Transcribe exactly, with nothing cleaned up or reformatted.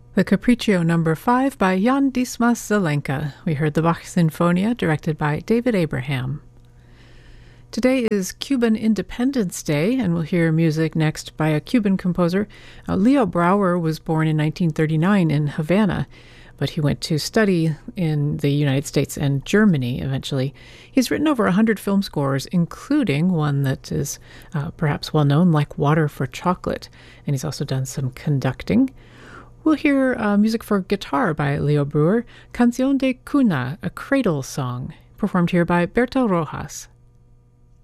The Capriccio number five by Jan Dismas Zelenka. We heard the Bach Sinfonia, directed by David Abraham. Today is Cuban Independence Day, and we'll hear music next by a Cuban composer. Uh, Leo Brouwer was born in nineteen thirty-nine in Havana, but he went to study in the United States and Germany eventually. He's written over one hundred film scores, including one that is uh, perhaps well known, like Water for Chocolate, and he's also done some conducting. We'll hear uh, music for guitar by Leo Brouwer, Canción de Cuna, a cradle song, performed here by Berto Rojas.